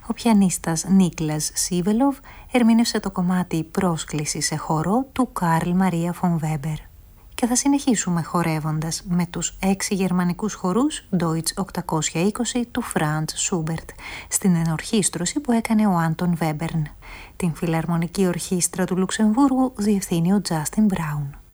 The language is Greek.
Ο πιανίστας Νίκλας Σίβελοβ ερμήνευσε το κομμάτι «Πρόσκληση σε χορό» του Καρλ Μαρία φον Βέμπερ. Και θα συνεχίσουμε χορεύοντας με τους 6 γερμανικούς χορούς Deutsch 820 του Φραντς Σούμπερτ στην ενορχήστρωση που έκανε ο Άντων Βέμπερν. Την Φιλαρμονική Ορχήστρα του Λουξεμβούργου διευθύνει ο Τζάστιν Μπράουν.